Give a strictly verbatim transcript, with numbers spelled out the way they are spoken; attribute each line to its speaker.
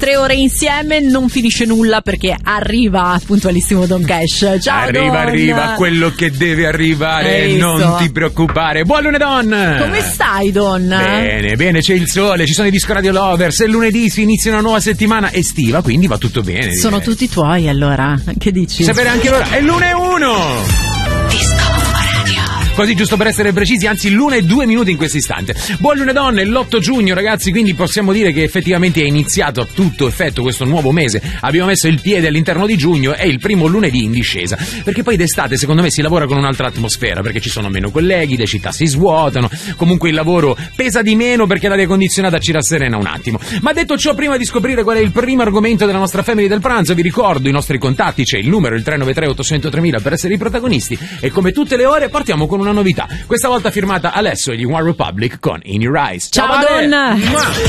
Speaker 1: tre ore insieme, non finisce nulla perché arriva puntualissimo Don Cash. Ciao
Speaker 2: Arriva,
Speaker 1: Don.
Speaker 2: arriva quello che deve arrivare, non ti preoccupare. Buon lunedì, Don.
Speaker 1: Come stai, Don?
Speaker 2: Bene, bene, c'è il sole, ci sono i Disco Radio Lovers, è lunedì, si inizia una nuova settimana estiva, quindi va tutto bene.
Speaker 1: Sono
Speaker 2: direi.
Speaker 1: tutti tuoi, allora, che dici?
Speaker 2: Sapere anche l'ora, è l'una e uno.
Speaker 1: Disco Radio.
Speaker 2: Così, giusto per essere precisi, anzi l'una e due minuti in questo istante. Buon lunedì, donne, l'otto giugno, ragazzi, quindi possiamo dire che effettivamente è iniziato a tutto effetto questo nuovo mese. Abbiamo messo il piede all'interno di giugno, è il primo lunedì in discesa, perché poi d'estate secondo me si lavora con un'altra atmosfera, perché ci sono meno colleghi, le città si svuotano, comunque il lavoro pesa di meno perché l'aria condizionata ci rasserena un attimo. Ma detto ciò, prima di scoprire qual è il primo argomento della nostra family del pranzo, vi ricordo i nostri contatti, c'è il numero, il tre nove tre otto zero zero tre mila per essere i protagonisti, e come tutte le ore partiamo con una novità, questa volta firmata Alesso e gli One Republic con In Your Eyes.
Speaker 1: Ciao,
Speaker 2: Ciao
Speaker 1: Don!